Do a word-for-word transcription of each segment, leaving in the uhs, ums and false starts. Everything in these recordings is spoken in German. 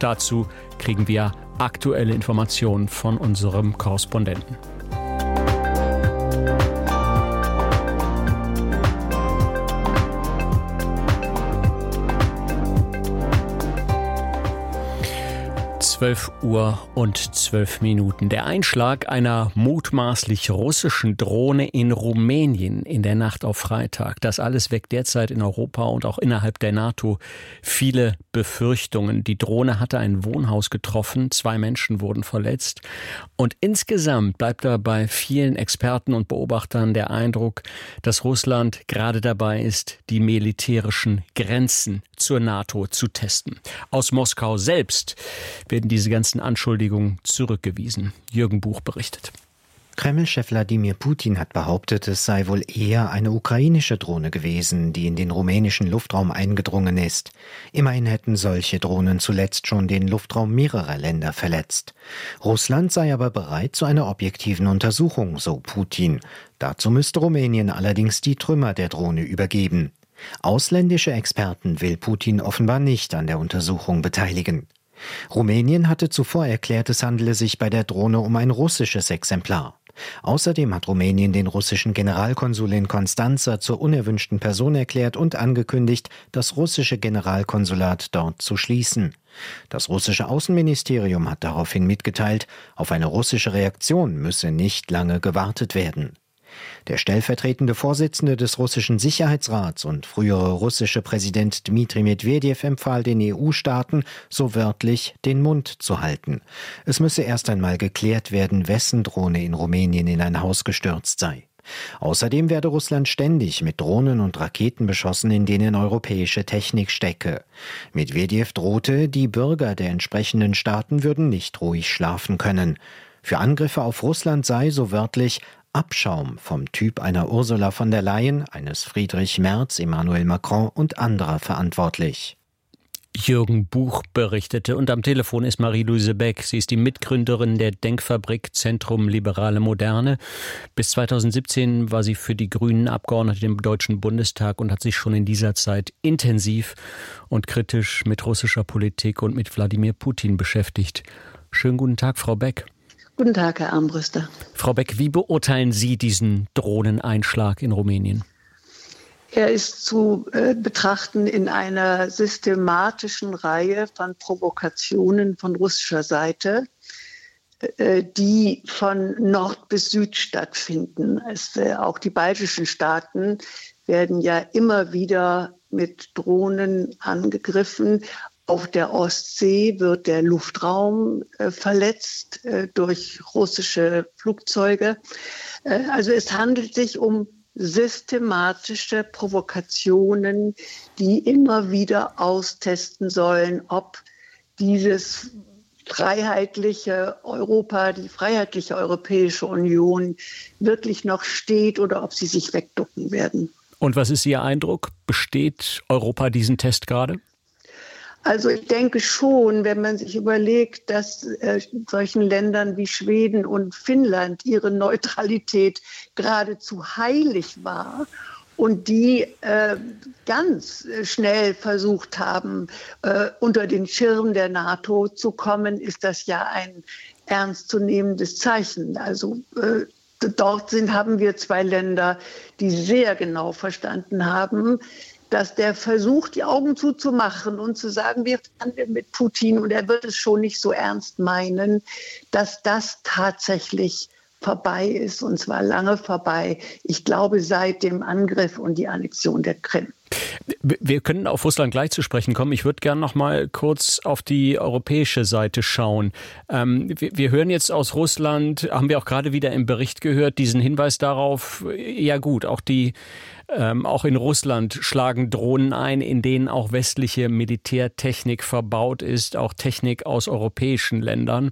dazu kriegen wir aktuelle Informationen von unserem Korrespondenten. zwölf Uhr und zwölf Minuten. Der Einschlag einer mutmaßlich russischen Drohne in Rumänien in der Nacht auf Freitag. Das alles weckt derzeit in Europa und auch innerhalb der NATO viele Befürchtungen. Die Drohne hatte ein Wohnhaus getroffen, zwei Menschen wurden verletzt. Und insgesamt bleibt da bei vielen Experten und Beobachtern der Eindruck, dass Russland gerade dabei ist, die militärischen Grenzen zur NATO zu testen. Aus Moskau selbst werden diese ganzen Anschuldigungen zurückgewiesen. Jürgen Buch berichtet. Kreml-Chef Wladimir Putin hat behauptet, es sei wohl eher eine ukrainische Drohne gewesen, die in den rumänischen Luftraum eingedrungen ist. Immerhin hätten solche Drohnen zuletzt schon den Luftraum mehrerer Länder verletzt. Russland sei aber bereit zu einer objektiven Untersuchung, so Putin. Dazu müsste Rumänien allerdings die Trümmer der Drohne übergeben. Ausländische Experten will Putin offenbar nicht an der Untersuchung beteiligen. Rumänien hatte zuvor erklärt, es handele sich bei der Drohne um ein russisches Exemplar. Außerdem hat Rumänien den russischen Generalkonsul in Constanța zur unerwünschten Person erklärt und angekündigt, das russische Generalkonsulat dort zu schließen. Das russische Außenministerium hat daraufhin mitgeteilt, auf eine russische Reaktion müsse nicht lange gewartet werden. Der stellvertretende Vorsitzende des russischen Sicherheitsrats und frühere russische Präsident Dmitri Medwedew empfahl den E U-Staaten, so wörtlich, den Mund zu halten. Es müsse erst einmal geklärt werden, wessen Drohne in Rumänien in ein Haus gestürzt sei. Außerdem werde Russland ständig mit Drohnen und Raketen beschossen, in denen europäische Technik stecke. Medwedew drohte, die Bürger der entsprechenden Staaten würden nicht ruhig schlafen können. Für Angriffe auf Russland sei, so wörtlich, Abschaum vom Typ einer Ursula von der Leyen, eines Friedrich Merz, Emmanuel Macron und anderer verantwortlich. Jürgen Buch berichtete und am Telefon ist Marie-Louise Beck. Sie ist die Mitgründerin der Denkfabrik Zentrum Liberale Moderne. Bis zweitausendsiebzehn war sie für die Grünen Abgeordnete im Deutschen Bundestag und hat sich schon in dieser Zeit intensiv und kritisch mit russischer Politik und mit Wladimir Putin beschäftigt. Schönen guten Tag, Frau Beck. Guten Tag, Herr Armbruster. Frau Beck, wie beurteilen Sie diesen Drohneneinschlag in Rumänien? Er ist zu äh, betrachten in einer systematischen Reihe von Provokationen von russischer Seite, äh, die von Nord bis Süd stattfinden. Es, äh, auch die baltischen Staaten werden ja immer wieder mit Drohnen angegriffen. Auf der Ostsee wird der Luftraum äh, verletzt äh, durch russische Flugzeuge. Äh, also es handelt sich um systematische Provokationen, die immer wieder austesten sollen, ob dieses freiheitliche Europa, die freiheitliche Europäische Union wirklich noch steht oder ob sie sich wegducken werden. Und was ist Ihr Eindruck? Besteht Europa diesen Test gerade? Also ich denke schon, wenn man sich überlegt, dass äh, solchen Ländern wie Schweden und Finnland ihre Neutralität geradezu heilig war und die äh, ganz schnell versucht haben, äh, unter den Schirm der NATO zu kommen, ist das ja ein ernstzunehmendes Zeichen. Also äh, dort sind, haben wir zwei Länder, die sehr genau verstanden haben, dass der Versuch, die Augen zuzumachen und zu sagen, wir verhandeln mit Putin und er wird es schon nicht so ernst meinen, dass das tatsächlich vorbei ist, und zwar lange vorbei. Ich glaube, seit dem Angriff und die Annexion der Krim. Wir können auf Russland gleich zu sprechen kommen. Ich würde gerne noch mal kurz auf die europäische Seite schauen. Ähm, wir, wir hören jetzt aus Russland, haben wir auch gerade wieder im Bericht gehört, diesen Hinweis darauf, ja gut, auch die Ähm, auch in Russland schlagen Drohnen ein, in denen auch westliche Militärtechnik verbaut ist, auch Technik aus europäischen Ländern.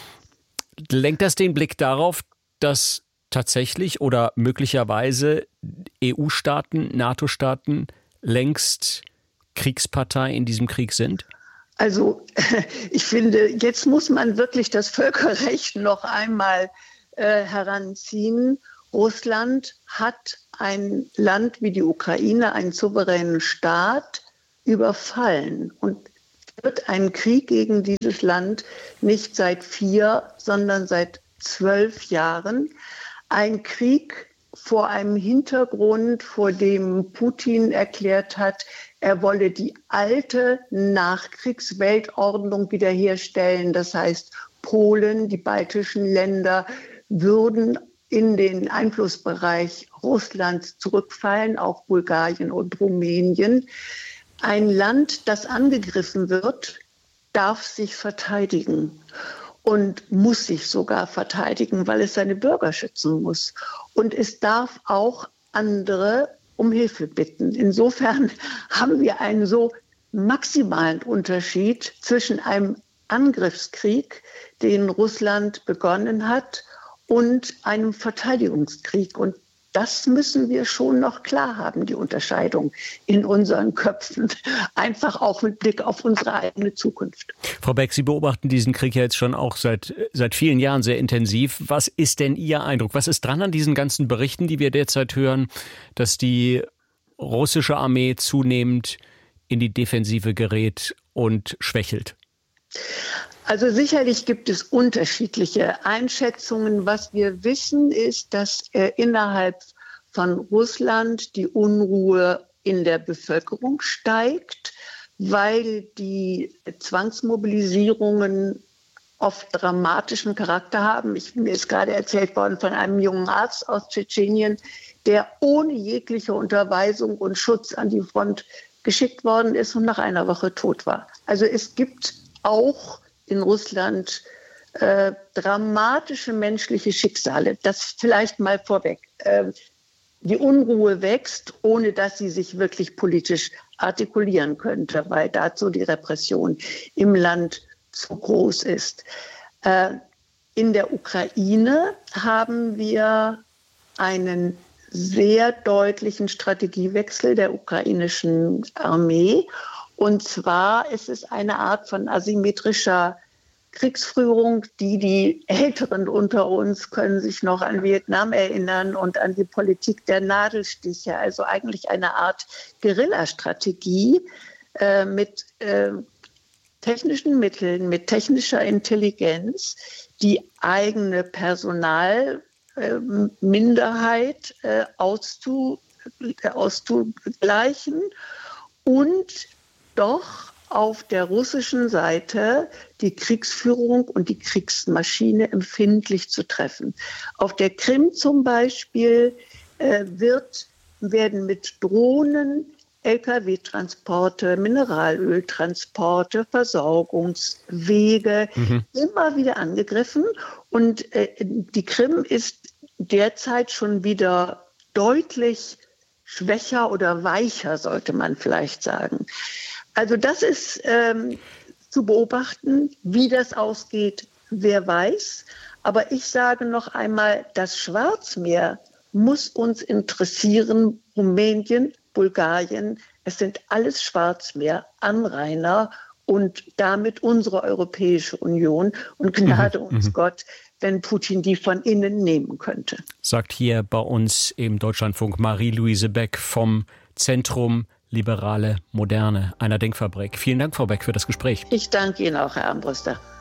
Lenkt das den Blick darauf, dass tatsächlich oder möglicherweise E U-Staaten, NATO-Staaten längst Kriegspartei in diesem Krieg sind? Also ich finde, jetzt muss man wirklich das Völkerrecht noch einmal äh, heranziehen. Russland hat ein Land wie die Ukraine, einen souveränen Staat, überfallen. Und führt einen Krieg gegen dieses Land nicht seit vier, sondern seit zwölf Jahren. Ein Krieg vor einem Hintergrund, vor dem Putin erklärt hat, er wolle die alte Nachkriegsweltordnung wiederherstellen. Das heißt, Polen, die baltischen Länder würden in den Einflussbereich Russlands zurückfallen, auch Bulgarien und Rumänien. Ein Land, das angegriffen wird, darf sich verteidigen und muss sich sogar verteidigen, weil es seine Bürger schützen muss. Und es darf auch andere um Hilfe bitten. Insofern haben wir einen so maximalen Unterschied zwischen einem Angriffskrieg, den Russland begonnen hat, und einem Verteidigungskrieg. Und das müssen wir schon noch klar haben, die Unterscheidung in unseren Köpfen. Einfach auch mit Blick auf unsere eigene Zukunft. Frau Beck, Sie beobachten diesen Krieg ja jetzt schon auch seit, seit vielen Jahren sehr intensiv. Was ist denn Ihr Eindruck? Was ist dran an diesen ganzen Berichten, die wir derzeit hören, dass die russische Armee zunehmend in die Defensive gerät und schwächelt? Also sicherlich gibt es unterschiedliche Einschätzungen. Was wir wissen, ist, dass äh, innerhalb von Russland die Unruhe in der Bevölkerung steigt, weil die Zwangsmobilisierungen oft dramatischen Charakter haben. Ich, mir ist gerade erzählt worden von einem jungen Arzt aus Tschetschenien, der ohne jegliche Unterweisung und Schutz an die Front geschickt worden ist und nach einer Woche tot war. Also es gibt auch in Russland äh, dramatische menschliche Schicksale. Das vielleicht mal vorweg. Äh, die Unruhe wächst, ohne dass sie sich wirklich politisch artikulieren könnte, weil dazu die Repression im Land zu groß ist. Äh, in der Ukraine haben wir einen sehr deutlichen Strategiewechsel der ukrainischen Armee. Und zwar ist es eine Art von asymmetrischer Kriegsführung, die die Älteren unter uns können sich noch an Vietnam erinnern und an die Politik der Nadelstiche. Also eigentlich eine Art Guerillastrategie äh, mit äh, technischen Mitteln, mit technischer Intelligenz, die eigene Personalminderheit äh, auszu, äh, auszugleichen und doch auf der russischen Seite die Kriegsführung und die Kriegsmaschine empfindlich zu treffen. Auf der Krim zum Beispiel äh, wird, werden mit Drohnen L K W-Transporte, Mineralöltransporte, Versorgungswege mhm. immer wieder angegriffen. Und äh, die Krim ist derzeit schon wieder deutlich schwächer oder weicher, sollte man vielleicht sagen. Also das ist ähm, zu beobachten, wie das ausgeht, wer weiß. Aber ich sage noch einmal, das Schwarzmeer muss uns interessieren, Rumänien, Bulgarien, es sind alles Schwarzmeeranrainer und damit unsere Europäische Union. Und Gnade mhm. uns mhm. Gott, wenn Putin die von innen nehmen könnte. Sagt hier bei uns im Deutschlandfunk Marie-Louise Beck vom Zentrum Liberale Moderne, einer Denkfabrik. Vielen Dank, Frau Beck, für das Gespräch. Ich danke Ihnen auch, Herr Armbruster.